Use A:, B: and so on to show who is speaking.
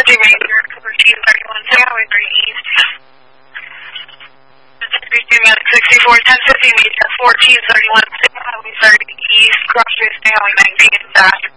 A: Major, 1431 Highway 3 East. 32 Medic 64, 1050 Major, 1431 Highway 30 East, cross street Highway 19 South.